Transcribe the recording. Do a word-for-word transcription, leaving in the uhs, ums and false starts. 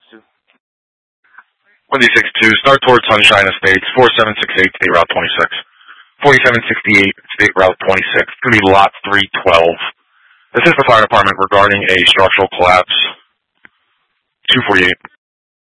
Wendy six two, start towards Sunshine Estates, four seven six eight, State Route twenty-six. forty-seven sixty-eight, State Route twenty-six. It's going to be lot three twelve. This is the fire department regarding a structural collapse. two forty-eight.